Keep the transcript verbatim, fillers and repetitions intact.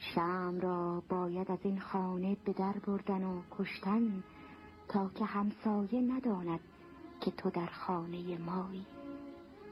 شمع را باید از این خانه به در بردن و کشتن تا که همسایه نداند که تو در خانه مایی.